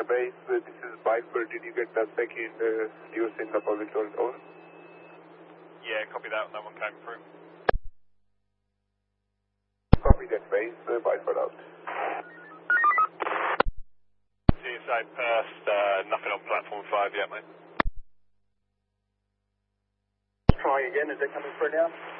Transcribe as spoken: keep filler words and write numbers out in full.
base, uh, this is Viper. Did you get the second uh, use in the public toilet? Over. Yeah, copy that. No one came through. Copy that base, uh, Viper out. C S A Perth, uh, nothing on platform five yet, mate. Try again, is it coming through now?